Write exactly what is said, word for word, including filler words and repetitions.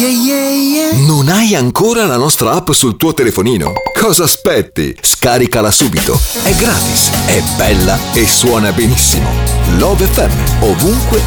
yeah, yeah, yeah. Non hai ancora la nostra app sul tuo telefonino? Cosa aspetti? Scaricala subito. È gratis, è bella e suona benissimo. Love F M, ovunque,